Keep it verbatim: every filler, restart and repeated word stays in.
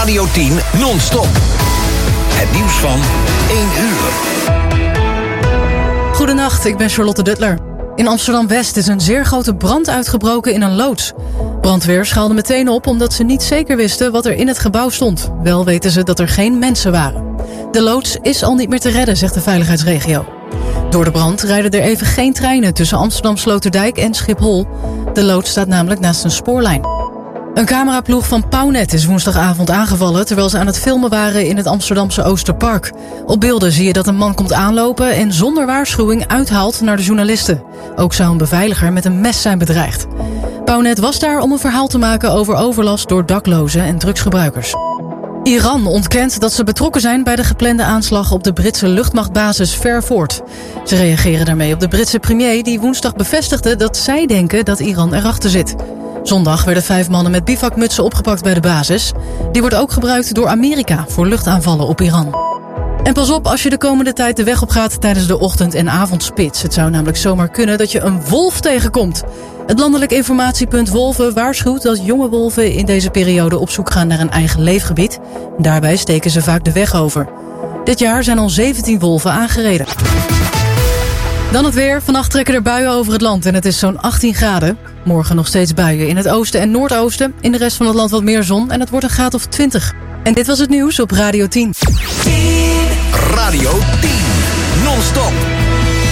Radio tien non-stop. Het nieuws van één uur. Goedenacht, ik ben Charlotte Duttler. In Amsterdam-West is een zeer grote brand uitgebroken in een loods. Brandweer schaalde meteen op omdat ze niet zeker wisten wat er in het gebouw stond. Wel weten ze dat er geen mensen waren. De loods is al niet meer te redden, zegt de veiligheidsregio. Door de brand rijden er even geen treinen tussen Amsterdam-Sloterdijk en Schiphol. De loods staat namelijk naast een spoorlijn. Een cameraploeg van Pownet is woensdagavond aangevallen terwijl ze aan het filmen waren in het Amsterdamse Oosterpark. Op beelden zie je dat een man komt aanlopen en zonder waarschuwing uithaalt naar de journalisten. Ook zou een beveiliger met een mes zijn bedreigd. Pownet was daar om een verhaal te maken over overlast door daklozen en drugsgebruikers. Iran ontkent dat ze betrokken zijn bij de geplande aanslag op de Britse luchtmachtbasis Fairford. Ze reageren daarmee op de Britse premier die woensdag bevestigde dat zij denken dat Iran erachter zit. Zondag werden vijf mannen met bivakmutsen opgepakt bij de basis. Die wordt ook gebruikt door Amerika voor luchtaanvallen op Iran. En pas op als je de komende tijd de weg op gaat tijdens de ochtend- en avondspits. Het zou namelijk zomaar kunnen dat je een wolf tegenkomt. Het Landelijk Informatiepunt Wolven waarschuwt dat jonge wolven in deze periode op zoek gaan naar een eigen leefgebied. Daarbij steken ze vaak de weg over. Dit jaar zijn al zeventien wolven aangereden. Dan het weer. Vannacht trekken er buien over het land en het is zo'n achttien graden. Morgen nog steeds buien in het oosten en noordoosten. In de rest van het land wat meer zon en het wordt een graad of twintig. En dit was het nieuws op Radio tien. Radio tien non-stop.